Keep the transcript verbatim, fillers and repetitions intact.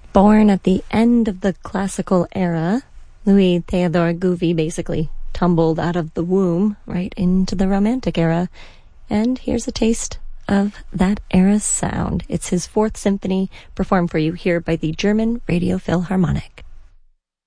Born at the end of the classical era, Louis Theodore Gouvy basically tumbled out of the womb right into the Romantic era. And here's a taste of that era's sound. It's his Fourth Symphony, performed for you here by the German Radio Philharmonic.